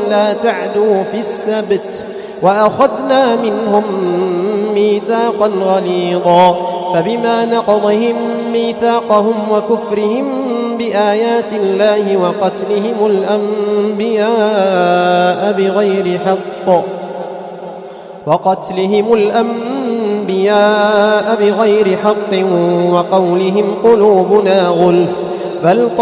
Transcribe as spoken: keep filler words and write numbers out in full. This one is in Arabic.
ألا تعدوا في السبت وأخذنا منهم ميثاقا غليظا فبما نقضهم ميثاقهم وكفرهم بآيات الله وقتلهم الأنبياء بغير حق وقتلهم الأنبياء بغير حق وقولهم قلوبنا غلف بل